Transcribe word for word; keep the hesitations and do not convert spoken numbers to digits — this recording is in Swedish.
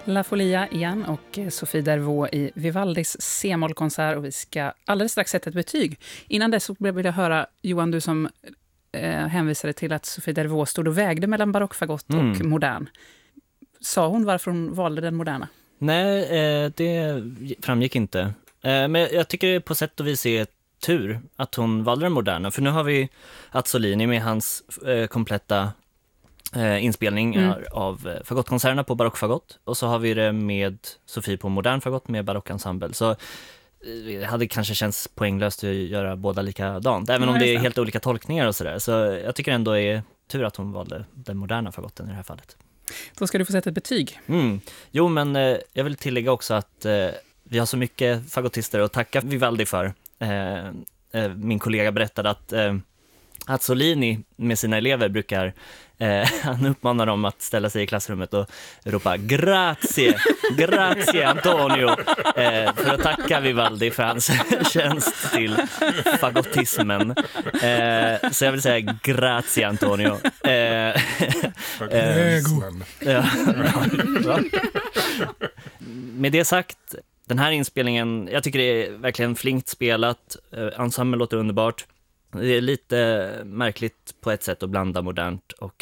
La Folia igen och Sofie Dervaux i Vivaldis C-mollkonsert, och vi ska alldeles strax sätta ett betyg. Innan dess så vill jag höra, Johan, du som eh, hänvisade till att Sofie Dervaux stod och vägde mellan barockfagott mm. och modern. Sa hon varför hon valde den moderna? Nej, eh, det framgick inte. Eh, men jag tycker på sätt och vis är tur att hon valde den moderna. För nu har vi Azzolini med hans eh, kompletta eh, inspelning mm. av eh, fagottkonserterna på barockfagott. Och så har vi det med Sofie på modern fagott med barockensemble. Så det hade kanske känts poänglöst att göra båda likadant. Även om det är helt olika tolkningar och sådär. Så jag tycker ändå det är tur att hon valde den moderna fagotten i det här fallet. Då ska du få sätta ett betyg. Mm. Jo, men eh, jag vill tillägga också att eh, vi har så mycket fagottister att tacka Vivaldi för. Eh, eh, min kollega berättade att eh, Azzolini med sina elever brukar eh, han uppmanar dem att ställa sig i klassrummet och ropa grazie, grazie Antonio eh, för att tacka Vivaldi för hans tjänst till fagottismen. Eh, så jag vill säga grazie Antonio. Eh, eh, ja, ja. Med det sagt, den här inspelningen, jag tycker det är verkligen flinkt spelat. Eh, ensemble låter underbart. Det är lite märkligt på ett sätt att blanda modernt och